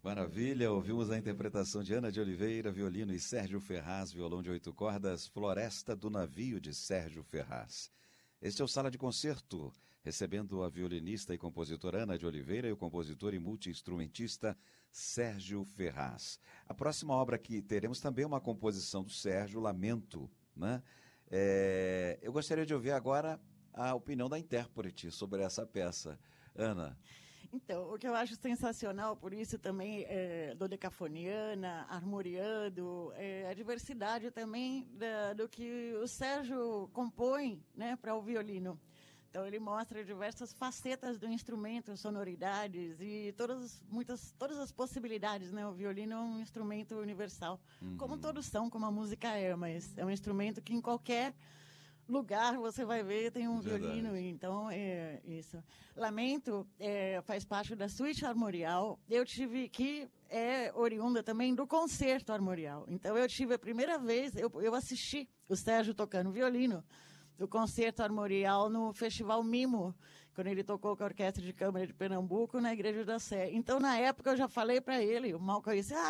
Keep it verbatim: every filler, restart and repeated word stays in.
Maravilha, ouvimos a interpretação de Ana de Oliveira, violino, e Sérgio Ferraz, violão de oito cordas, Floresta do Navio, de Sérgio Ferraz. Este é o Sala de Concerto, recebendo a violinista e compositora Ana de Oliveira e o compositor e multi-instrumentista Sérgio Ferraz. A próxima obra que teremos também uma composição do Sérgio, Lamento, né? É, eu gostaria de ouvir agora a opinião da intérprete sobre essa peça. Ana. Então, o que eu acho sensacional, por isso também é, dodecafoniana, armoriando, é, a diversidade também da, do que o Sérgio compõe, né, para o violino. Então, ele mostra diversas facetas do instrumento, sonoridades e todas, muitas, todas as possibilidades, né? O violino é um instrumento universal, uhum. como todos são, como a música é, mas é um instrumento que em qualquer lugar você vai ver, tem um Verdade. violino, então é isso. Lamento é, faz parte da suíte armorial. Eu tive que é oriunda também do concerto armorial. Então eu tive a primeira vez, eu, eu assisti o Sérgio tocando violino do concerto armorial no Festival Mimo, quando ele tocou com a Orquestra de Câmara de Pernambuco na Igreja da Sé. Então, na época, eu já falei para ele, eu mal conheci, ah,